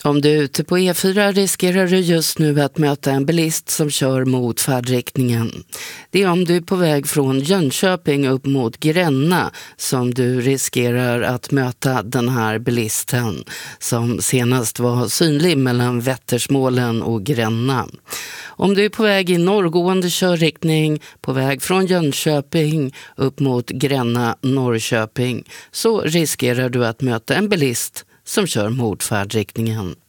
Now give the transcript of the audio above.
Om du är ute på E4 riskerar du just nu att möta en bilist som kör mot färdriktningen. Det är om du är på väg från Jönköping upp mot Gränna som du riskerar att möta den här bilisten som senast var synlig mellan Vättersmålen och Gränna. Om du är på väg i norrgående körriktning på väg från Jönköping upp mot Gränna Norrköping så riskerar du att möta en bilist som kör mot färdriktningen.